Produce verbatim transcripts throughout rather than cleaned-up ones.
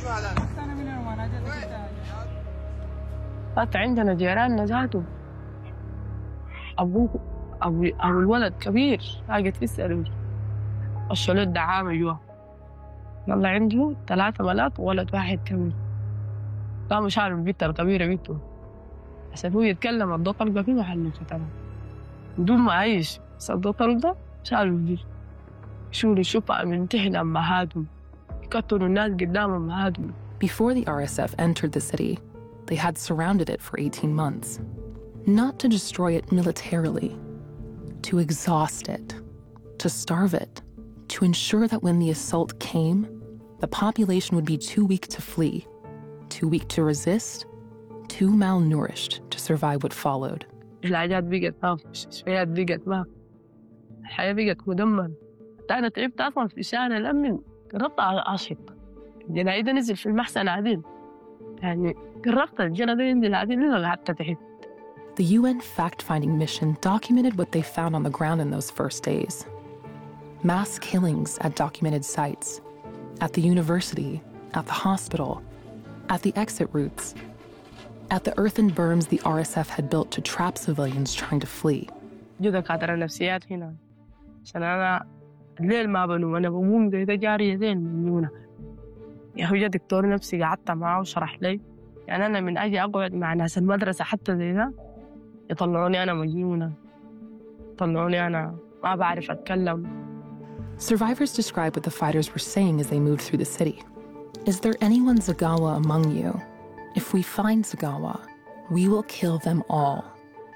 حتى عندنا جيراننا ذاته أبوه أبو أبو الولد كبير قاعد يسأل الشلة الدعامة جوا يلا عنده ثلاثة بنات وولد واحد كبير قاموا شالوا البنت الكبيرة بنته عشان هو يتكلم الضوء طلقة في محله ختمه بدون ما أعيش بس الضوء طلقة شالوا البنت شو الشفعة من تحت أمهاتهم يقتلوا الناس قدام أمهاتهم. Before the R S F entered the city, they had surrounded it for eighteen months. Not to destroy it militarily, to exhaust it, to starve it, to ensure that when the assault came, the population would be too weak to flee, too weak to resist, too malnourished to survive what followed. العلاجات بقت ما في المستشفيات بقت ما الحياة بقت مدمرة. حتى أنا تعبت أصلا في الشارع لما قربت أشهد الجنايد نزل في المحسن عديل يعني قربت الجنايد ينزل عديل إلا قعدت تحت. The U N fact-finding mission documented what they found on the ground in those first days. Mass killings at documented sites, at the university, at the hospital, at the exit routes, at the earthen berms the R S F had built to trap civilians trying to flee. جو دكاترة نفسيات هنا عشان أنا الليل ما بنوم أنا بقوم زي جارية زين مجنونة. يا أخي جا دكتور نفسي قعدت معه وشرح لي يعني أنا من أجي أقعد مع ناس المدرسة حتى زي ده يطلعوني أنا مجنونة يطلعوني أنا ما بعرف أتكلم. Survivors describe what the fighters were saying as they moved through the city. Is there anyone Zagawa among you? If we find Zagawa, we will kill them all.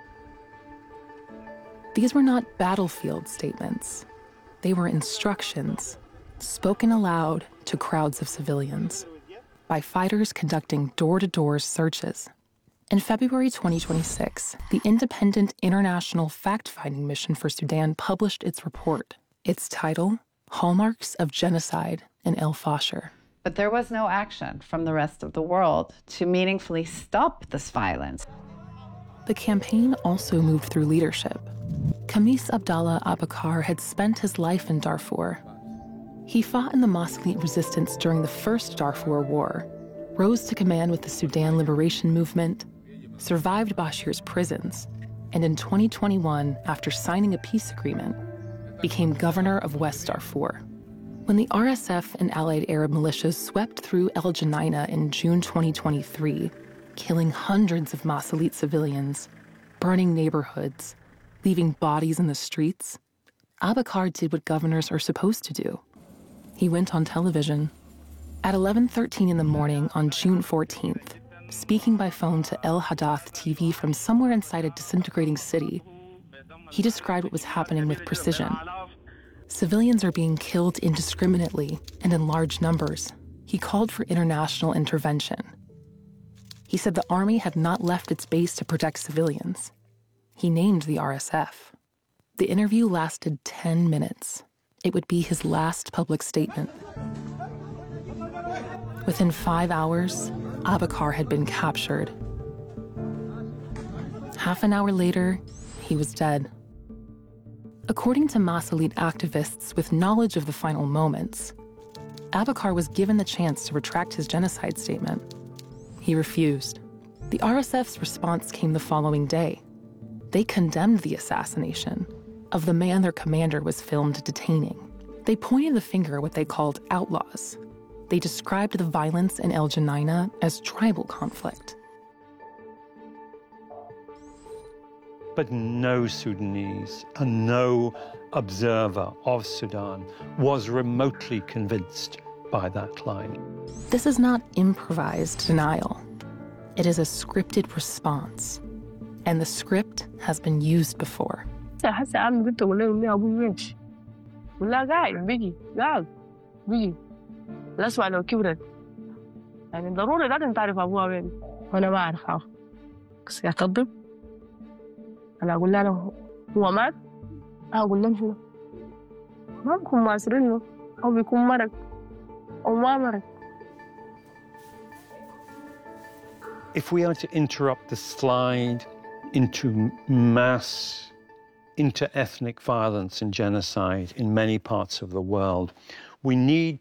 These were not battlefield statements. They were instructions, spoken aloud to crowds of civilians, by fighters conducting door-to-door searches. In February twenty twenty-six, the Independent International Fact-Finding Mission for Sudan published its report. Its title, Hallmarks of Genocide in El Fasher. But there was no action from the rest of the world to meaningfully stop this violence. The campaign also moved through leadership. Khamis Abdallah Abakar had spent his life in Darfur. He fought in the Masalit resistance during the First Darfur War, rose to command with the Sudan Liberation Movement, survived Bashir's prisons, and in twenty twenty-one, after signing a peace agreement, became governor of West Darfur. When the R S F and allied Arab militias swept through El Geneina in June twenty twenty-three, killing hundreds of Masalit civilians, burning neighborhoods, leaving bodies in the streets, Abakar did what governors are supposed to do. He went on television. At eleven thirteen in the morning on June fourteenth, speaking by phone to El Hadath T V from somewhere inside a disintegrating city, he described what was happening with precision. Civilians are being killed indiscriminately and in large numbers. He called for international intervention. He said the army had not left its base to protect civilians. He named the R S F. The interview lasted ten minutes. It would be his last public statement. Within five hours, Abakar had been captured. Half an hour later, he was dead. According to Masalit activists with knowledge of the final moments, Abakar was given the chance to retract his genocide statement. He refused. The R S F's response came the following day. They condemned the assassination of the man their commander was filmed detaining. They pointed the finger at what they called outlaws. They described the violence in El Geneina as tribal conflict. But no Sudanese and no observer of Sudan was remotely convinced by that line. This is not improvised denial. It is a scripted response. And the script has been used before. هسه عم قلت أقول لهم إني أبوي وينش ولا قاعد بيجي قاعد بيجي الأسوأ لو كبرت يعني ضروري لازم تعرف أبوها وين وأنا ما أعرفها بس قاعد تضرب أنا أقول لها هو مات أقول لهم شنو ما بكون ماسرينه أو بيكون مرق أو ما مرق. If we are to interrupt the slide into mass inter-ethnic violence and genocide in many parts of the world, we need